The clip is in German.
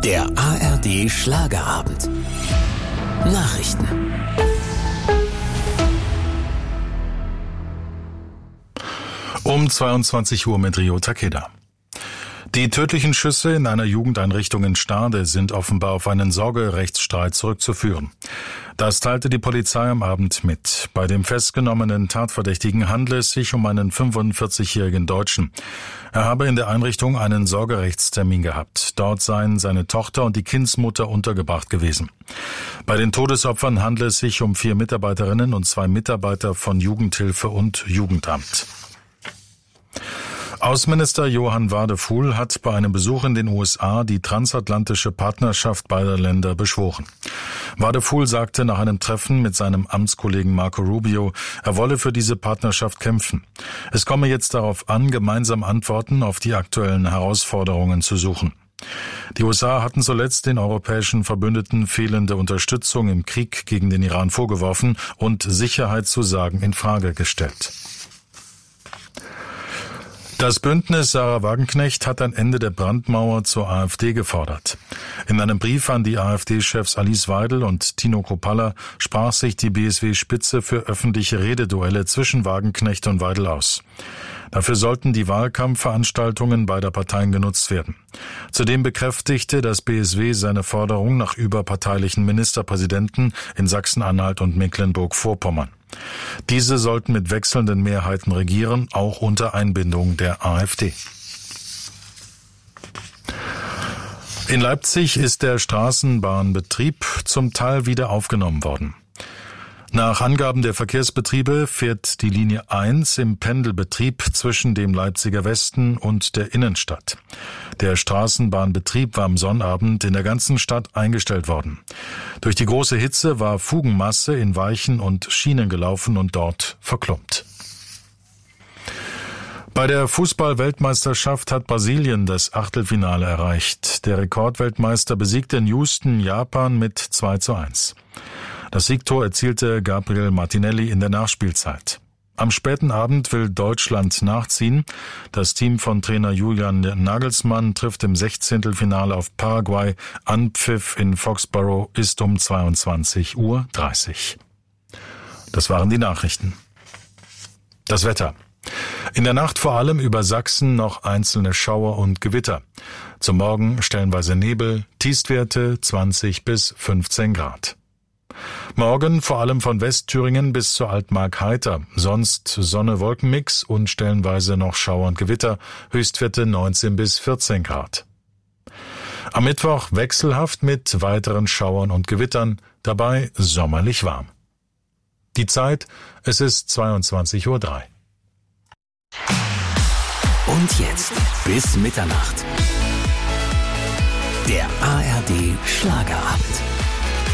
Der ARD Schlagerabend. Nachrichten. Um 22 Uhr mit Rio Takeda. Die tödlichen Schüsse in einer Jugendeinrichtung in Stade sind offenbar auf einen Sorgerechtsstreit zurückzuführen. Das teilte die Polizei am Abend mit. Bei dem festgenommenen Tatverdächtigen handle es sich um einen 45-jährigen Deutschen. Er habe in der Einrichtung einen Sorgerechtstermin gehabt. Dort seien seine Tochter und die Kindsmutter untergebracht gewesen. Bei den Todesopfern handle es sich um 4 Mitarbeiterinnen und 2 Mitarbeiter von Jugendhilfe und Jugendamt. Außenminister Johann Wadephul hat bei einem Besuch in den USA die transatlantische Partnerschaft beider Länder beschworen. Wadephul sagte nach einem Treffen mit seinem Amtskollegen Marco Rubio, er wolle für diese Partnerschaft kämpfen. Es komme jetzt darauf an, gemeinsam Antworten auf die aktuellen Herausforderungen zu suchen. Die USA hatten zuletzt den europäischen Verbündeten fehlende Unterstützung im Krieg gegen den Iran vorgeworfen und Sicherheitszusagen in Frage gestellt. Das Bündnis Sarah Wagenknecht hat ein Ende der Brandmauer zur AfD gefordert. In einem Brief an die AfD-Chefs Alice Weidel und Tino Kruppalla sprach sich die BSW-Spitze für öffentliche Rededuelle zwischen Wagenknecht und Weidel aus. Dafür sollten die Wahlkampfveranstaltungen beider Parteien genutzt werden. Zudem bekräftigte das BSW seine Forderung nach überparteilichen Ministerpräsidenten in Sachsen-Anhalt und Mecklenburg-Vorpommern. Diese sollten mit wechselnden Mehrheiten regieren, auch unter Einbindung der AfD. In Leipzig ist der Straßenbahnbetrieb zum Teil wieder aufgenommen worden. Nach Angaben der Verkehrsbetriebe fährt die Linie 1 im Pendelbetrieb zwischen dem Leipziger Westen und der Innenstadt. Der Straßenbahnbetrieb war am Sonnabend in der ganzen Stadt eingestellt worden. Durch die große Hitze war Fugenmasse in Weichen und Schienen gelaufen und dort verklumpt. Bei der Fußball-Weltmeisterschaft hat Brasilien das Achtelfinale erreicht. Der Rekordweltmeister besiegte in Houston Japan mit 2:1. Das Siegtor erzielte Gabriel Martinelli in der Nachspielzeit. Am späten Abend will Deutschland nachziehen. Das Team von Trainer Julian Nagelsmann trifft im 16. auf Paraguay. Anpfiff in Foxborough ist um 22:30 Uhr. Das waren die Nachrichten. Das Wetter. In der Nacht vor allem über Sachsen noch einzelne Schauer und Gewitter. Zum Morgen stellenweise Nebel, Tiefstwerte 20 bis 15 Grad. Morgen vor allem von Westthüringen bis zur Altmark heiter, sonst Sonne-Wolkenmix und stellenweise noch Schauer und Gewitter, Höchstwerte 19 bis 14 Grad. Am Mittwoch wechselhaft mit weiteren Schauern und Gewittern, dabei sommerlich warm. Die Zeit, es ist 22:03 Uhr. Und jetzt bis Mitternacht. Der ARD Schlagerabend.